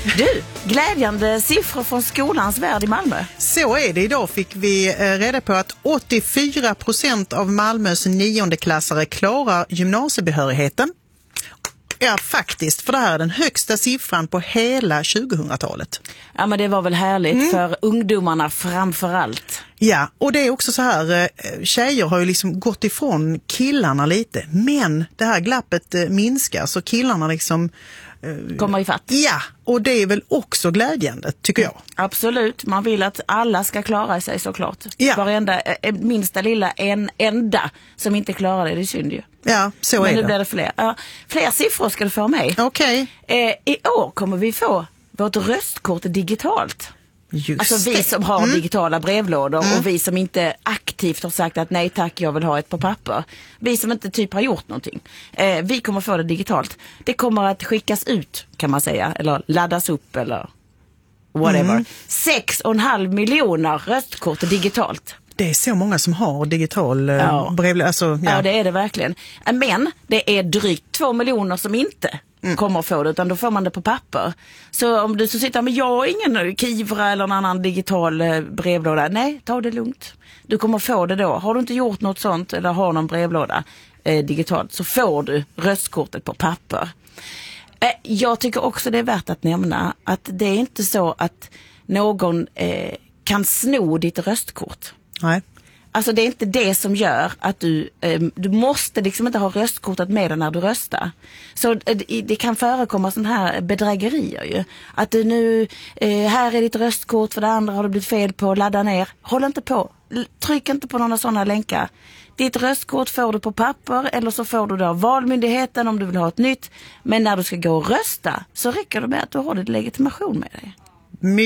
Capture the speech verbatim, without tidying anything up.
Du, glädjande siffror från skolans värld i Malmö. Så är det. Idag fick vi reda på att åttiofyra procent av Malmös niondeklassare klarar gymnasiebehörigheten. Ja, faktiskt, för det här är den högsta siffran på hela tjugohundratalet. Ja, men det var väl härligt mm. för ungdomarna framför allt. Ja, och det är också så här, tjejer har ju liksom gått ifrån killarna lite, men det här glappet minskar så killarna liksom kommer i fatt. Ja, och det är väl också glädjande, tycker jag. Absolut, man vill att alla ska klara sig såklart. Ja. Varenda, minsta lilla en enda som inte klarar det, det är synd ju. Ja, så Men är nu det. blir det fler. Ja, fler siffror ska du få med. Okej. Eh, I år kommer vi få vårt röstkort digitalt. Just alltså vi det. som har mm. digitala brevlådor mm. och vi som inte aktivt har sagt att nej tack, jag vill ha ett på papper. Vi som inte typ har gjort någonting. Eh, vi kommer få det digitalt. Det kommer att skickas ut, kan man säga, eller laddas upp eller whatever. Mm. Sex och en halv miljoner röstkort digitalt. Det är så många som har digital eh, ja. brev. Alltså, ja. ja, det är det verkligen. Men det är drygt två miljoner som inte Mm. kommer att få det, utan då får man det på papper. Så om du så sitter med jag har ingen Kivra eller någon annan digital eh, brevlåda, nej, ta det lugnt. Du kommer få det då. Har du inte gjort något sånt eller har någon brevlåda eh, digitalt så får du röstkortet på papper. Eh, jag tycker också det är värt att nämna att det är inte så att någon eh, kan sno ditt röstkort. Nej. Alltså det är inte det som gör att du, eh, du måste liksom inte ha röstkortet med dig när du röstar. Så eh, det kan förekomma sån här bedrägerier ju. Att du nu, eh, här är ditt röstkort, för det andra har du blivit fel på, ladda ner. Håll inte på, tryck inte på några sådana länkar. Ditt röstkort får du på papper eller så får du det av valmyndigheten om du vill ha ett nytt. Men när du ska gå och rösta så räcker det med att du har din legitimation med dig.